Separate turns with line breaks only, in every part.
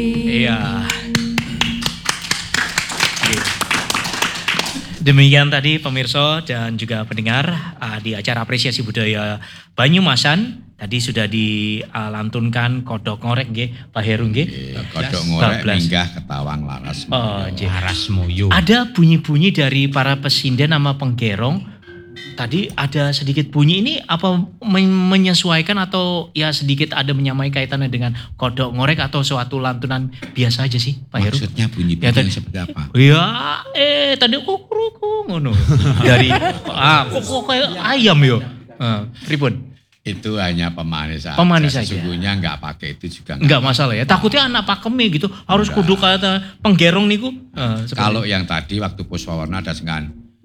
Iya. Demikian tadi pemirsa dan juga pendengar di acara apresiasi budaya Banyumasan. Tadi sudah dilantunkan kodok ngorek nggih, Pak Heru nggih.
Kodok ngorek minggah ketawang laras
moyo. Ada bunyi-bunyi dari para pesinden sama penggerong. Tadi ada sedikit bunyi ini apa menyesuaikan atau ya sedikit ada menyamai kaitannya dengan kodok ngorek atau suatu lantunan biasa aja sih Pak Heru?
Maksudnya bunyi-bunyi seperti apa?
Ya tadi kuku ngono. Dari kok kayak ayam yo. Pripun?
Itu hanya pemanis saja.
Pemanis saja.
Sesungguhnya enggak pakai itu juga
enggak masalah ya. Takutnya anak pakeme gitu harus kudu kata penggerong niku.
Kalau yang tadi waktu Puspawarna ada senggan.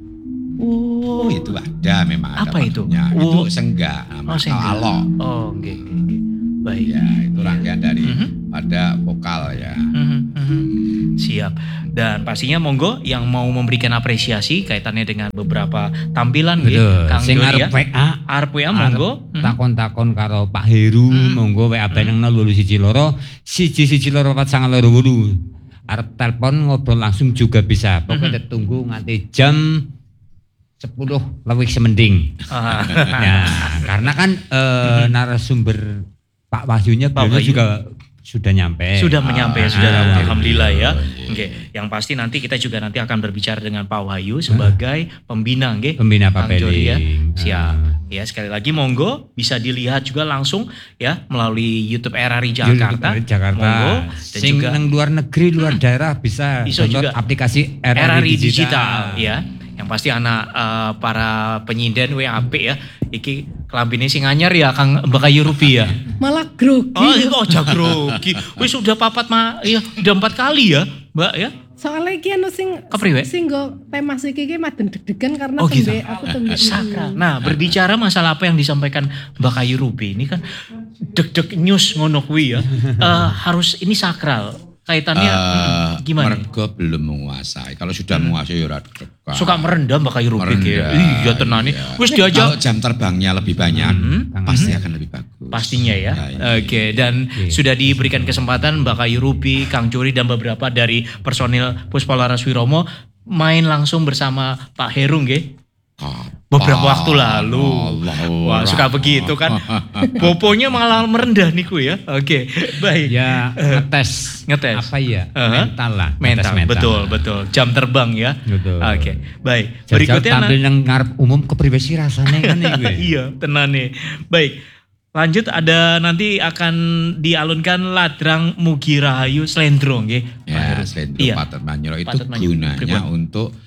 Oh, itu ada memang ada.
Apa itu?
Itu senggak nama alo.
Oh, nggih. Baik.
Ya, itu rangkaian dari pada vokal ya.
Siap. Dan pastinya monggo yang mau memberikan apresiasi kaitannya dengan beberapa tampilan
gitu.
Kang
Sing
Dori ya.
arep
WA monggo.
Takon-takon karo Pak Heru monggo WA beneng 021 112 498. Arep telepon ngobrol langsung juga bisa. Pokoknya tunggu nganti jam 10 lebih semending. Ya, karena kan narasumber Pak Wahyunya beliau juga sudah nyampe.
Sudah menyampe, sudah alhamdulillah ya. Oke, yang pasti nanti kita juga nanti akan berbicara dengan Pak Wahyu sebagai pembina nggih.
Pembina Pak Peli.
Ya. Siap. Ya, sekali lagi monggo bisa dilihat juga langsung ya melalui YouTube RRI Jakarta. Monggo
dan juga nang luar negeri, luar daerah bisa download aplikasi
RRI Digital ya. Yang pasti anak para penyinden WAP ya. Iki kelambine sing anyar ya Kang Bakayu Rupi ya.
Malah grogi.
Oh, grogi. Wis sudah udah 4 kali ya, Mbak ya.
Soalnya iki anu sing go tema iki maden deg-degan karena
gitu.
Aku tembe
sakral. Nah, berbicara masalah apa yang disampaikan Mbak Kayu Rupi ini kan deg-deg news ngono kuwi ya. Harus ini sakral. Kaitannya gimana?
Mergo belum menguasai. Kalau sudah menguasai ya ora deg-degan.
Suka merendah Mbak Kayu Rupi ya. Iya tenane. Wis diajak.
Kalau jam terbangnya lebih banyak, pasti akan lebih bagus.
Pastinya ya. Oke, dan sudah diberikan kesempatan Mbak Kayu Rupi, Kang Juri dan beberapa dari personil Puspalaras Wiromo main langsung bersama Pak Heru nggih. Beberapa waktu lalu. Wah, suka begitu kan. Poponya malah merendah niku ya. Oke, baik.
Ya, ngetes. Apa ya? Mental lah.
Mental. Betul. Jam terbang ya.
Betul.
Oke, baik. Berikutnya
tampil yang ngarep umum kepribadian rasanya kan gue.
Iya, tenane. Baik. Lanjut ada nanti akan dialunkan Ladrang Mugi Rahayu Slendro nggih.
Ya, Slendro Patut Manyuro itu gunanya untuk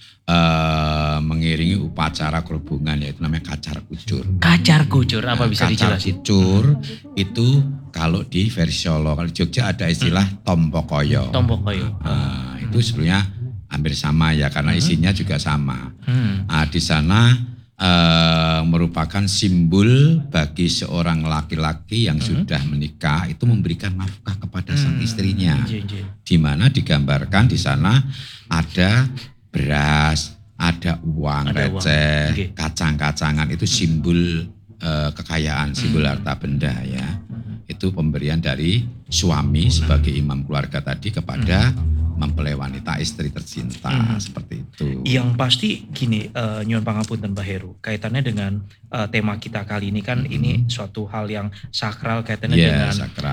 mengiringi upacara kerubungan yaitu namanya kacar kucur.
Kacar kucur apa bisa dijelasin?
Kacar kucur itu kalau di versi Solo, kalau di Jogja ada istilah tompokoyo.
Tompokoyo.
Itu sebenarnya hampir sama ya karena isinya juga sama. Di sana merupakan simbol bagi seorang laki-laki yang sudah menikah itu memberikan nafkah kepada sang istrinya. Di mana digambarkan di sana ada beras, ada uang receh, kacang-kacangan itu simbol kekayaan, simbol harta benda ya. Itu pemberian dari suami sebagai imam keluarga tadi kepada mempelai wanita istri tercinta seperti itu.
Yang pasti gini, nyuwun pangapunten Mbah Heru, kaitannya dengan tema kita kali ini kan ini suatu hal yang sakral kaitannya dengan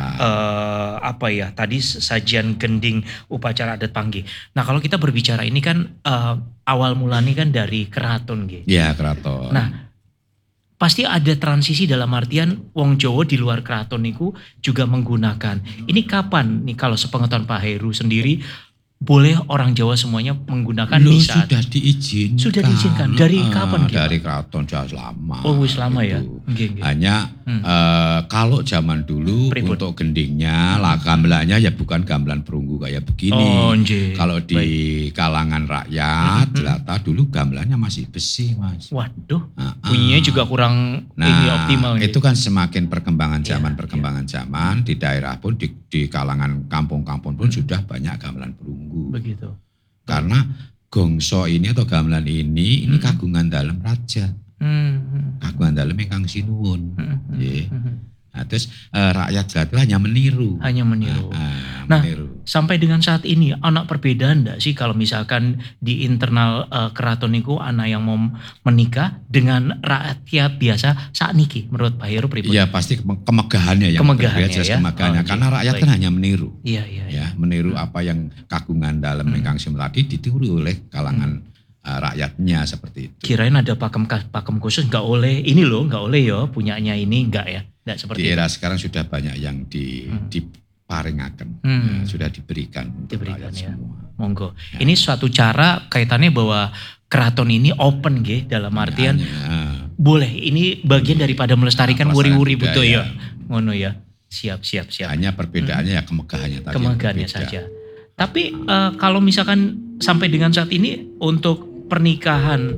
apa ya? Tadi sajian gending upacara adat panggih. Nah, kalau kita berbicara ini kan awal mulanya kan dari keraton nggih.
Iya, keraton.
Nah, pasti ada transisi dalam artian wong Jawa di luar keraton niku juga menggunakan. Ini kapan nih kalau sepengetahuan Pak Heru sendiri boleh orang Jawa semuanya menggunakan di saat
sudah diizinkan.
Sudah diizinkan dari kapan?
Dari keraton sudah lama.
Oh, wis lama ya.
Hanya kalau zaman dulu untuk gendingnya, gamelannya ya bukan gamelan perunggu kayak begini. Kalau di kalangan rakyat jelata dulu gamelannya masih besi, Mas.
Waduh. Bunyinya juga kurang optimal.
Itu kan semakin perkembangan zaman di daerah pun di kalangan kampung-kampung pun sudah banyak gamelan perunggu.
Begitu.
Karena gongso ini atau gamelan ini kagungan dalam raja. Kagungan dalam ingkang sinuwun. Nah, terus rakyat jelata itu hanya meniru.
Hanya meniru. Nah,
meniru.
sampai dengan saat ini anak perbedaan enggak sih kalau misalkan di internal keraton niku anak yang mau menikah dengan rakyat biasa saat niki menurut Pak Heru pripun?
Iya pasti kemegahannya yang
Kemegahannya
berbeda,
ya.
kemegahannya. Karena rakyat kan hanya meniru.
Iya.
Ya, meniru apa yang kagungan dalam ingkang simladi ditiru oleh kalangan rakyatnya seperti itu.
Kirain ada pakem khusus nggak oleh ini loh, nggak oleh ya punyanya ini nggak ya, nggak seperti
Di era
itu.
sekarang sudah banyak yang diparingaken, sudah diberikan untuk
Diberikan
rakyat
ya.
semua.
Monggo. Ini suatu cara kaitannya bahwa keraton ini open nggih dalam artian boleh ini bagian daripada melestarikan wuri-wuri betul ya. Ngono ya. Siap.
Hanya perbedaannya ya kemegahannya tadi.
Kemegahannya saja. Tapi kalau misalkan sampai dengan saat ini untuk pernikahan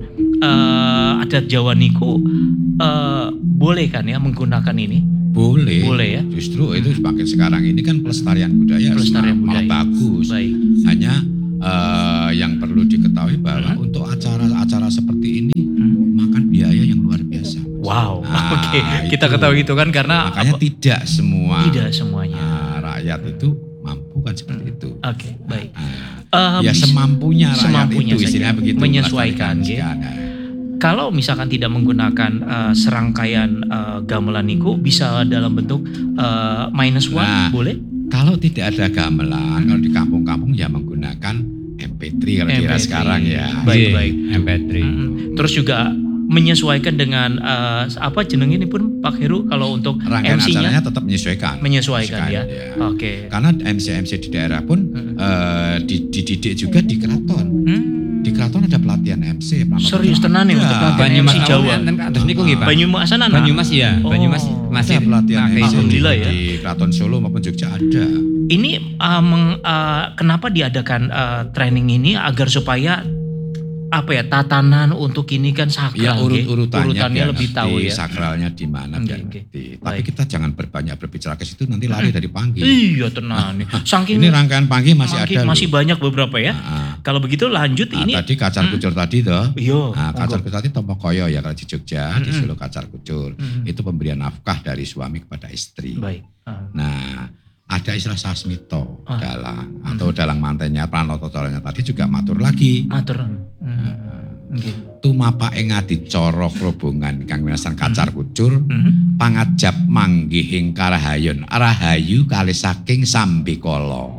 adat Jawa niku boleh kan ya menggunakan ini? Boleh ya.
Justru itu semakin sekarang ini kan pelestarian budaya, malah bagus.
Baik.
Hanya yang perlu diketahui bahwa untuk acara-acara seperti ini makan biaya yang luar biasa.
Wow.
Nah,
Oke. Kita ketahui itu kan karena
makanya tidak
semuanya.
Rakyat itu mampu kan seperti itu.
Oke, baik.
Ya semampunya rakyat itu
saja.
istilahnya begitu.
Menyesuaikan. Kalau misalkan tidak menggunakan serangkaian gamelan niku bisa dalam bentuk -1 boleh?
Kalau tidak ada gamelan, kalau di kampung-kampung ya menggunakan MP3 kalau di era
MP3.
sekarang ya.
Baik.
MP3.
Terus juga menyesuaikan dengan apa jeneng ini pun Pak Heru kalau untuk
Rangkaian
MC-nya
acaranya tetap menyesuaikan
ya. Oke.
Karena MC di daerah pun dididik juga di keraton. Di keraton ada pelatihan MC.
Serius tenan ya untuk pelatihan
Banyumas
MC Jawa.
Terus niku nggih Pak.
Banyumas sana.
Banyumas ya,
Oh.
Banyumas masih
Ada pelatihan MC
Alhamdulillah ya.
di Keraton Solo maupun Jogja ada.
Ini kenapa diadakan training ini agar supaya tatanan untuk ini kan sakral.
Ya urutannya biar
lebih
ngerti,
tahu ya.
sakralnya di mana biar
Oke.
ngerti. Tapi
Baik.
kita jangan berbanyak berbicara ke situ nanti lari dari panggi.
Iya tenan. Saking
Ini rangkaian panggi masih ada loh.
masih banyak beberapa ya. Kalau begitu lanjut ini.
Tadi kacar kucur tadi toh.
Iya.
Nah, kacar kucur tadi tompo koyo ya kalau di Jogja, di Solo kacar kucur. Itu pemberian nafkah dari suami kepada istri.
Baik.
Nah, ada istilah sasmito dalang atau dalang mantennya pranoto coranya tadi juga matur lagi.
Matur. Nggih.
Tumapa ing adicara krobongan kang winasan kacar kucur pangajap manggih ing karahayon rahayu kalih saking sambikala.